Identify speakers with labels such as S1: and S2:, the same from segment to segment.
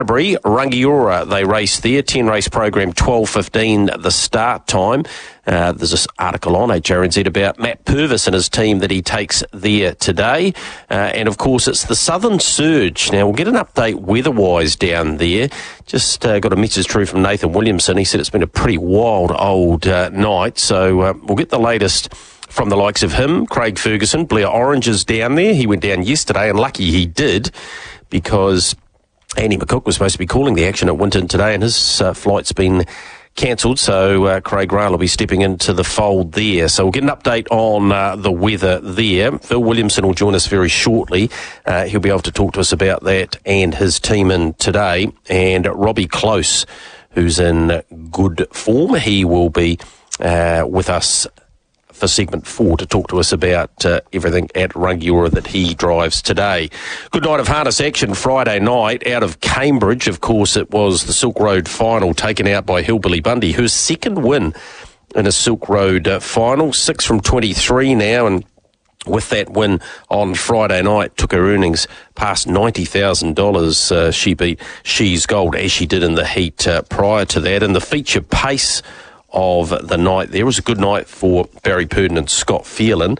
S1: Rangiora, they race there, 10-race program, 12:15 the start time. There's this article on HRNZ about Matt Purvis and his team that he takes there today. And, of course, it's the Southern Surge. Now, we'll get an update weather-wise down there. Just got a message through from Nathan Williamson. He said it's been a pretty wild old night. So we'll get the latest from the likes of him, Craig Ferguson. Blair Orange is down there. He went down yesterday, and lucky he did, because Andy McCook was supposed to be calling the action at Winton today, and his flight's been cancelled, so Craig Rail will be stepping into the fold there. So we'll get an update on the weather there. Phil Williamson will join us very shortly. He'll be able to talk to us about that and his team in today. And Robbie Close, who's in good form, he will be with us for segment 4 to talk to us about everything at Rangiora that he drives today. Good night of harness action Friday night out of Cambridge. Of course, it was the Silk Road final taken out by Hillbilly Bundy, whose second win in a Silk Road final, 6 from 23 now, and with that win on Friday night, took her earnings past $90,000. She beat She's Gold, as she did in the heat prior to that. And the feature pace of the night there was a good night for Barry Purdon and Scott Phelan.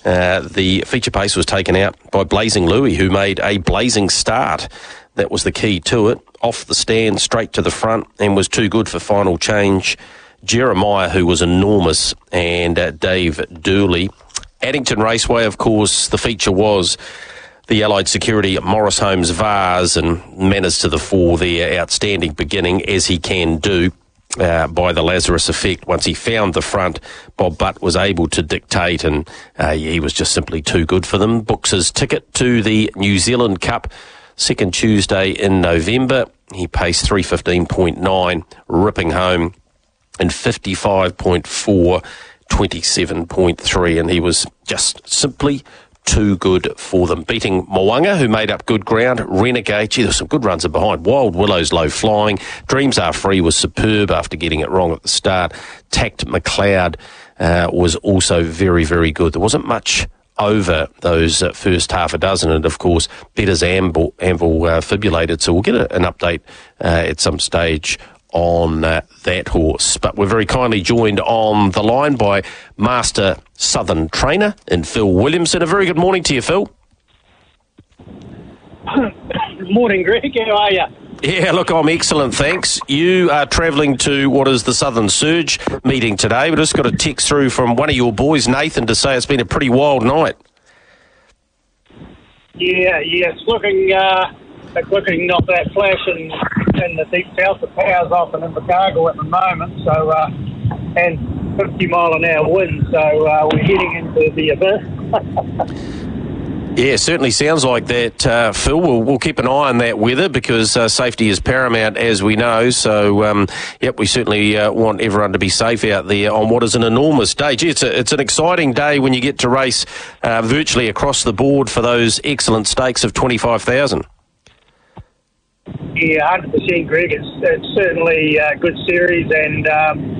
S1: The feature pace was taken out by Blazing Louie, who made a blazing start. That was the key to it. Off the stand, straight to the front, and was too good for final change. Jeremiah, who was enormous, and Dave Dooley. Addington Raceway, of course, the feature was the Allied Security Morris Holmes Vase, and manners to the fore there. Outstanding beginning, as he can do. By the Lazarus effect. Once he found the front, Bob Butt was able to dictate, and he was just simply too good for them. Books his ticket to the New Zealand Cup, second Tuesday in November. He paced 3:15.9, ripping home in 55.4, 27.3, and he was just simply too good for them. Beating Moanga, who made up good ground. Renegade, gee, there's some good runs in behind. Wild Willow's low flying. Dreams Are Free was superb after getting it wrong at the start. Tact McLeod was also very, very good. There wasn't much over those first half a dozen, and of course, Better's Anvil fibulated, so we'll get an update at some stage on that horse. But we're very kindly joined on the line by Master Southern Trainer and Phil Williamson. A very good morning to you, Phil.
S2: Good morning, Greg. How are you?
S1: Yeah, look, I'm excellent, thanks. You are travelling to what is the Southern Surge meeting today. We just got a text through from one of your boys, Nathan, to say it's been a pretty wild night.
S2: Yeah, it's looking not that flash in the deep south. The power's off in Invercargill at the moment, so and 50 mile an hour wind, so we're heading into the abyss.
S1: Yeah, certainly sounds like that, Phil. We'll keep an eye on that weather because safety is paramount, as we know. So, we certainly want everyone to be safe out there on what is an enormous day. Gee, it's an exciting day when you get to race virtually across the board for those excellent stakes of 25,000.
S2: Yeah, 100%, Greg. It's certainly a good series, and